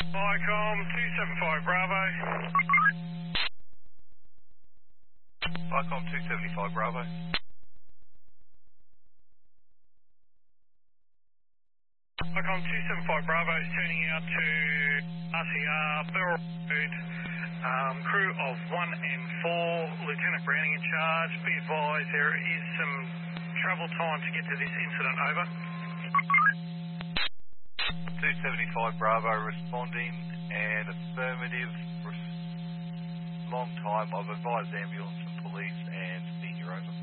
Icom 275 Bravo. Icom 275 Bravo. Icom 275 Bravo is turning out to RCR Beryl Road. Crew of 1 and 4, Lieutenant Browning in charge. Be advised there is some travel time to get to this incident, over. 275 Bravo responding and affirmative. Long time. I've advised ambulance and police and senior over.